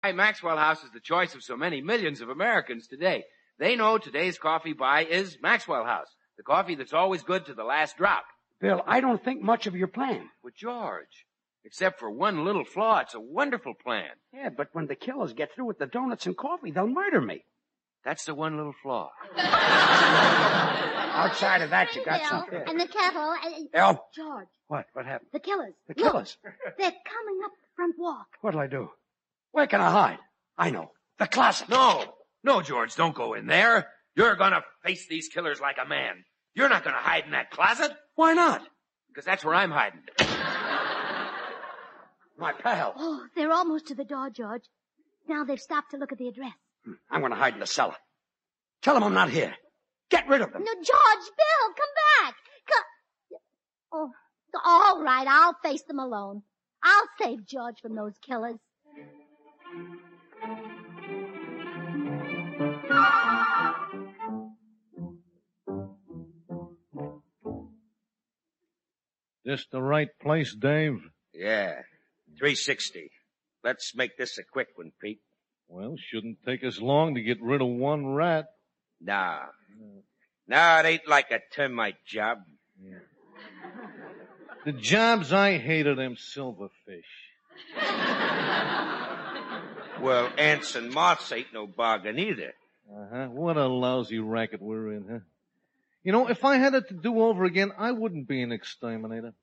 Maxwell House is the choice of so many millions of Americans today. They know today's coffee buy is Maxwell House, the coffee that's always good to the last drop. Bill, I don't think much of your plan. But George, except for one little flaw, it's a wonderful plan. Yeah, but when the killers get through with the donuts and coffee, they'll murder me. That's the one little flaw. Outside of that, you got something. And the kettle. El. George. What? What happened? The killers. The killers? Look, they're coming up the front walk. What'll I do? Where can I hide? I know. The closet. No, George, don't go in there. You're gonna face these killers like a man. You're not gonna hide in that closet. Why not? Because that's where I'm hiding. My pal. Oh, they're almost to the door, George. Now they've stopped to look at the address. I'm gonna hide in the cellar. Tell them I'm not here. Get rid of them. No, George, Bill, come back. Oh, all right, I'll face them alone. I'll save George from those killers. This the right place, Dave? Yeah, 360. Let's make this a quick one, Pete. Well, shouldn't take us long to get rid of one rat. Nah, it ain't like a termite job. Yeah. The jobs I hate are them silverfish. Well, ants and moths ain't no bargain either. What a lousy racket we're in, huh? You know, if I had it to do over again, I wouldn't be an exterminator.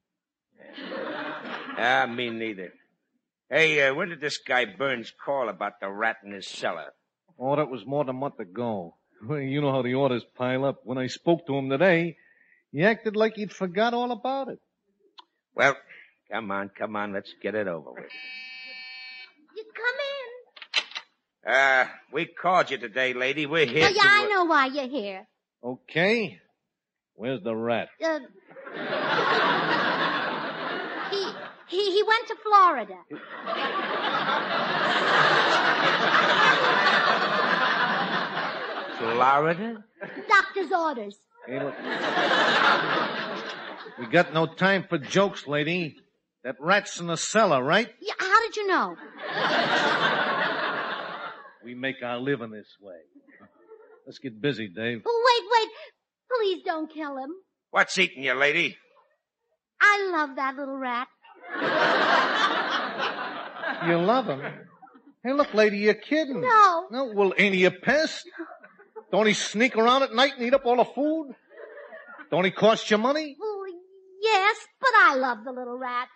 Me neither. Hey, when did this guy Burns call about the rat in his cellar? Oh, that was more than a month ago. Well, you know how the orders pile up. When I spoke to him today, he acted like he'd forgot all about it. Well, come on, let's get it over with. You come in. We called you today, lady. We're here Oh, yeah, I know why you're here. Okay. Where's the rat? He went to Florida. Florida? Doctor's orders. Hey, look. We got no time for jokes, lady. That rat's in the cellar, right? Yeah, how did you know? We make our living this way. Let's get busy, Dave. Oh, wait. Please don't kill him. What's eating you, lady? I love that little rat. You love him? Hey, look, lady, you're kidding. No. Well, ain't he a pest? Don't he sneak around at night and eat up all the food? Don't he cost you money? Well, yes, but I love the little rat.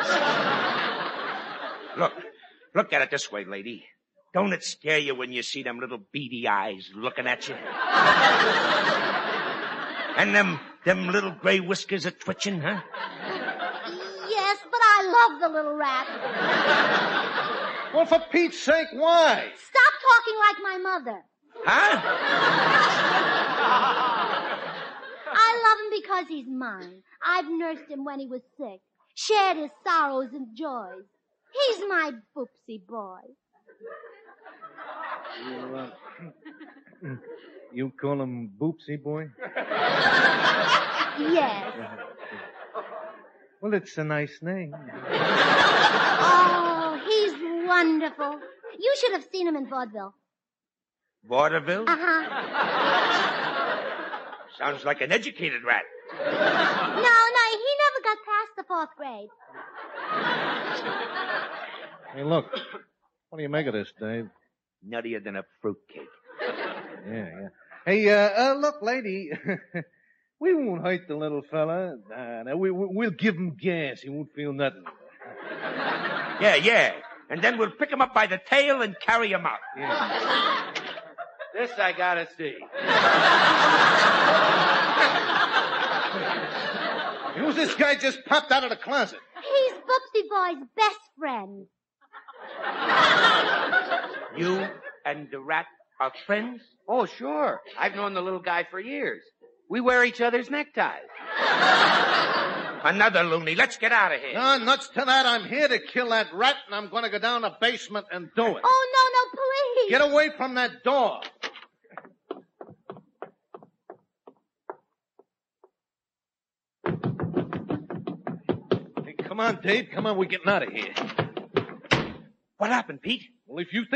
Look at it this way, lady. Don't it scare you when you see them little beady eyes looking at you? And them little gray whiskers are twitching, huh? Yes, but I love the little rat. Well, for Pete's sake, why? Stop talking like my mother. Huh? I love him because he's mine. I've nursed him when he was sick, shared his sorrows and joys. He's my boopsy boy. You call him Boopsy Boy? Yes. Well, it's a nice name. Oh, he's wonderful. You should have seen him in vaudeville. Vaudeville? Uh-huh. Sounds like an educated rat. No, he never got past the 4th grade. Hey, look. What do you make of this, Dave? Nuttier than a fruitcake. Yeah. Hey, look, lady. We won't hurt the little fella. Nah, we'll give him gas. He won't feel nothing. Yeah. And then we'll pick him up by the tail and carry him out. Yeah. This I gotta see. Who's this guy just popped out of the closet? He's Boopsy Boy's best friend. You and the rat are friends? Oh, sure. I've known the little guy for years. We wear each other's neckties. Another loony. Let's get out of here. No, nuts to that. I'm here to kill that rat, and I'm going to go down the basement and do it. Oh, no, please. Get away from that door. Hey, come on, Dave. Come on, we're getting out of here. What happened, Pete? Well, if you think